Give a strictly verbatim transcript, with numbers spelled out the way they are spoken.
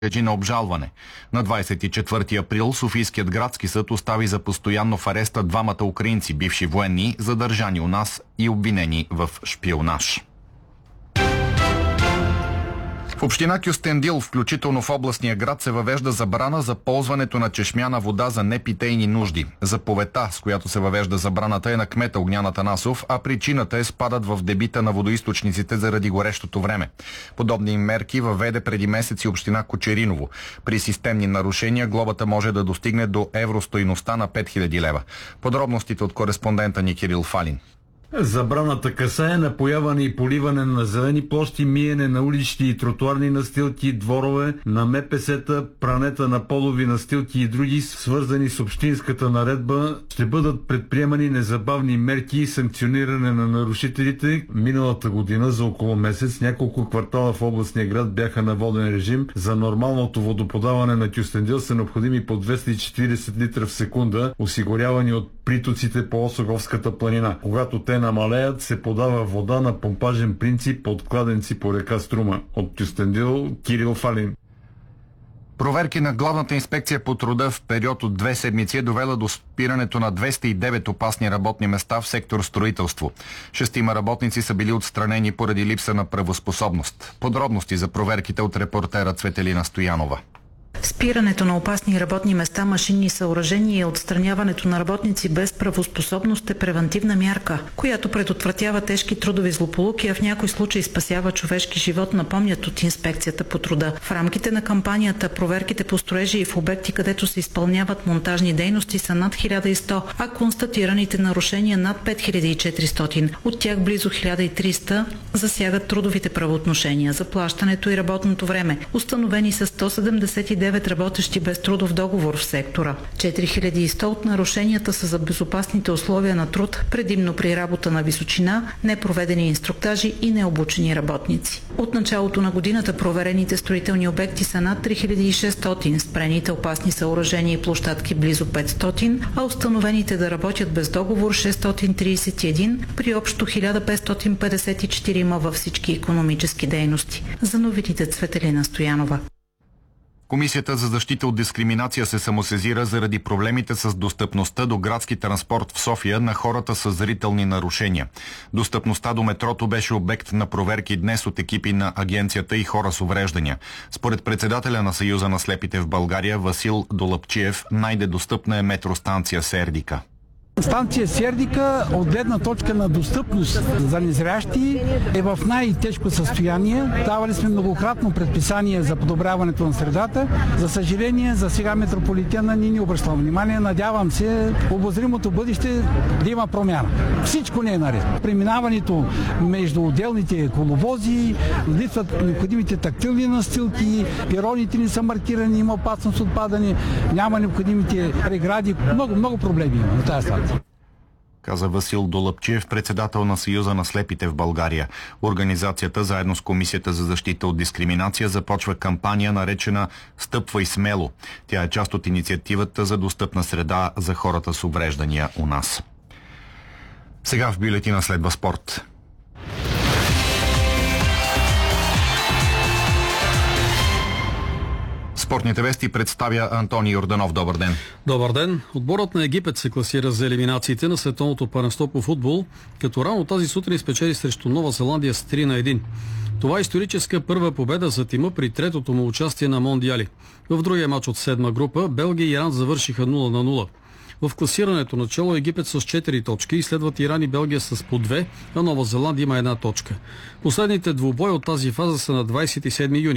подлежи на обжалване. На двадесет и четвърти април Софийският градски съд остави за постоянно в ареста двамата украинци, бивши военни, задържани у нас и обвинени в шпионаж. В община Кюстендил, включително в областния град, се въвежда забрана за ползването на чешмяна вода за непитейни нужди. Заповедта, с която се въвежда забраната, е на кмета Огнян Атанасов, а причината е спадът в дебита на водоизточниците заради горещото време. Подобни мерки въведе преди месеци община Кочериново. При системни нарушения глобата може да достигне до евростойността на пет хиляди лева. Подробностите от кореспондента ни Кирил Фалин. Забраната касае напояване и поливане на зелени площи, миене на улични и тротуарни настилки, дворове, на МПС-та, пранета на полови настилки и други, свързани с общинската наредба. Ще бъдат предприемани незабавни мерки и санкциониране на нарушителите. Миналата година за около месец няколко квартала в областния град бяха на воден режим. За нормалното водоподаване на Кюстендил са необходими по двеста и четиридесет литра в секунда, осигурявани от притоците по Осоговската планина. Когато те намалеят, се подава вода на помпажен принцип от кладенци по река Струма. От Кюстендил, Кирил Фалин. Проверки на Главната инспекция по труда в период от две седмици е довела до спирането на двеста и девет опасни работни места в сектор строителство. Шестима работници са били отстранени поради липса на правоспособност. Подробности за проверките от репортера Цветелина Стоянова. Спирането на опасни работни места, машинни съоръжения и отстраняването на работници без правоспособност е превантивна мярка, която предотвратява тежки трудови злополуки, а в някои случаи спасява човешки живот, напомнят от инспекцията по труда. В рамките на кампанията проверките по строежи и в обекти, където се изпълняват монтажни дейности, са над хиляда и сто, а констатираните нарушения над пет хиляди и четиристотин. От тях близо хиляда и триста засягат трудовите правоотношения, заплащането и работното време. Установени са сто седемдесет и девет работещи без трудов договор в сектора. четири хиляди и сто от нарушенията са за безопасните условия на труд, предимно при работа на височина, непроведени инструктажи и необучени работници. От началото на годината проверените строителни обекти са над три хиляди и шестстотин, спрените опасни съоръжения и площадки близо петстотин, а установените да работят без договор шестстотин тридесет и един при общо хиляда петстотин петдесет и четири във всички икономически дейности. За новините Цветелина Стоянова. Комисията за защита от дискриминация се самосезира заради проблемите с достъпността до градски транспорт в София на хората с зрителни нарушения. Достъпността до метрото беше обект на проверки днес от екипи на агенцията и хора с увреждания. Според председателя на Съюза на слепите в България Васил Долъпчиев, най-недостъпна е метростанция Сердика. Станция Сердика от гледна точка на достъпност за незрящи е в най-тежко състояние. Давали сме многократно предписания за подобряването на средата. За съжаление, за сега метрополитена ни не обръща внимание. Надявам се в обозримото бъдеще да има промяна. Всичко не е наред. Преминаването между отделните коловози, липсват необходимите тактилни настилки, пероните не са маркирани, има опасност от падане, няма необходимите прегради. Много, много проблеми има на тази станция, каза Васил Долъпчиев, председател на Съюза на слепите в България. Организацията, заедно с Комисията за защита от дискриминация, започва кампания, наречена "Стъпвай смело". Тя е част от инициативата за достъпна среда за хората с увреждания у нас. Сега в бюлетина следва спорт. Спортните вести представя Антони Йорданов. Добър ден. Добър ден. Отборът на Египет се класира за елиминациите на световното първенство по футбол, като рано тази сутрин спечели срещу Нова Зеландия с три на едно. Това е историческа първа победа за тима при третото му участие на мондиали. В другия матч от седма група Белгия и Иран завършиха нула на нула. В класирането начало Египет с четири точки и следват Иран и Белгия с по две, а Нова Зеландия има една точка. Последните двубои от тази фаза са на двадесет и седми юни.